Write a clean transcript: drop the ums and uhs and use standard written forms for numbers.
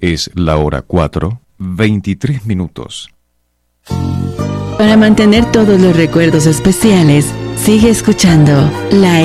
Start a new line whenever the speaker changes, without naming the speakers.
Es la hora 4:23.
Para mantener todos los recuerdos especiales, sigue escuchando La